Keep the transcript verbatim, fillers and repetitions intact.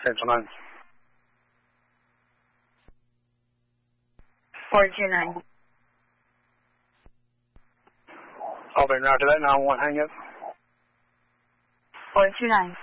Central nine. four two nine. I'll be route to that nine one hang up. four two nine.